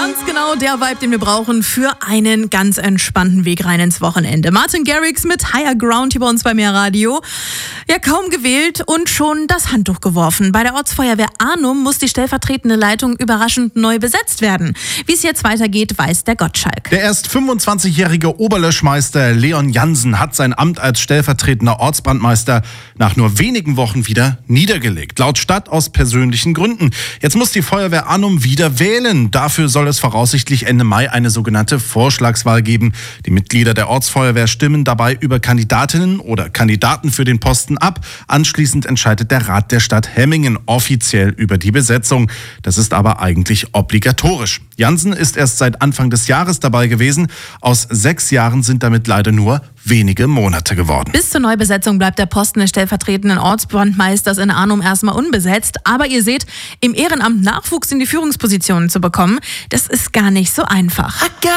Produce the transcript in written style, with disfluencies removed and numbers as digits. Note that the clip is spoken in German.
Ganz genau der Vibe, den wir brauchen für einen ganz entspannten Weg rein ins Wochenende. Martin Garrix mit Higher Ground hier bei uns bei Mehr Radio. Ja, kaum gewählt und schon das Handtuch geworfen. Bei der Ortsfeuerwehr Arnum muss die stellvertretende Leitung überraschend neu besetzt werden. Wie es jetzt weitergeht, weiß der Gottschalk. Der erst 25-jährige Oberlöschmeister Leon Jansen hat sein Amt als stellvertretender Ortsbrandmeister nach nur wenigen Wochen wieder niedergelegt. Laut Stadt aus persönlichen Gründen. Jetzt muss die Feuerwehr Arnum wieder wählen. Dafür soll es voraussichtlich Ende Mai eine sogenannte Vorschlagswahl geben. Die Mitglieder der Ortsfeuerwehr stimmen dabei über Kandidatinnen oder Kandidaten für den Posten ab. Anschließend entscheidet der Rat der Stadt Hemmingen offiziell über die Besetzung. Das ist aber eigentlich obligatorisch. Jansen ist erst seit Anfang des Jahres dabei gewesen. Aus 6 Jahren sind damit leider nur wenige Monate geworden. Bis zur Neubesetzung bleibt der Posten des stellvertretenden Ortsbrandmeisters in Arnum erstmal unbesetzt. Aber ihr seht, im Ehrenamt Nachwuchs in die Führungspositionen zu bekommen, das ist gar nicht so einfach.